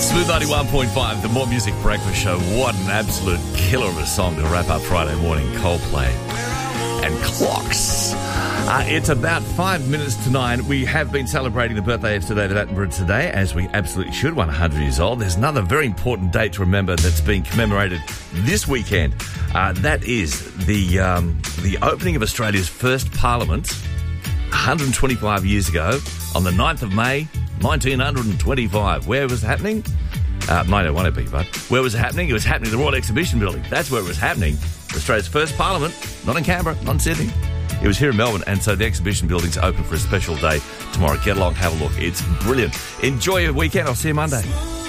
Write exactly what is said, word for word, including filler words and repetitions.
Smooth ninety-one point five, the More Music Breakfast Show. What an absolute killer of a song to wrap up Friday morning. Coldplay and Clocks. Uh, it's about five minutes to nine. We have been celebrating the birthday of Sir David Attenborough today, as we absolutely should, one hundred years old. There's another very important date to remember that's being commemorated this weekend. Uh, that is the um, the opening of Australia's first parliament one hundred twenty-five years ago on the ninth of May, nineteen twenty-five. Where was it happening? Uh, nine oh one, I beg your pardon. Where was it happening? It was happening at the Royal Exhibition Building. That's where it was happening. Australia's first parliament, not in Canberra, not in Sydney. It was here in Melbourne, and so the exhibition building's open for a special day tomorrow. Get along, have a look. It's brilliant. Enjoy your weekend. I'll see you Monday.